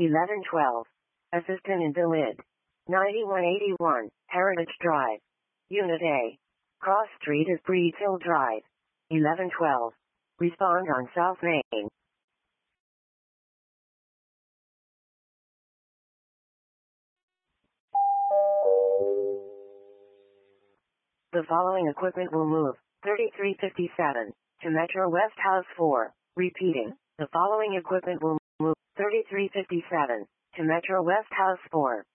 1112. Assistant in Dillid. 9181, Heritage Drive. Unit A. Cross Street is Breeds Hill Drive. 1112. Respond on South Main. The following equipment will move. 3357. To Metro West House 4. Repeating. The following equipment will move. 3357. To Metro West House 4.